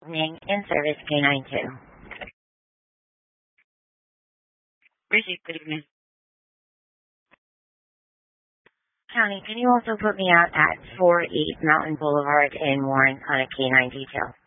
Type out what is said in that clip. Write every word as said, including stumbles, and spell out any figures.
Evening, in service K nine two. Received. Good evening. County, can you also put me out at four eight Mountain Boulevard in Warren on a K nine detail?